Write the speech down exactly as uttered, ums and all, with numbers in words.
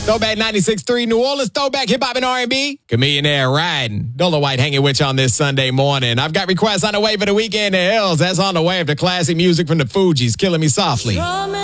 Throwback ninety-six point three New Orleans, throwback hip-hop and R and B. Chameleon Air riding. Dola White hanging with you on this Sunday morning. I've got requests on the way for the weekend. The Hills, that's on the way after classic music from the Fugees, Killing Me Softly.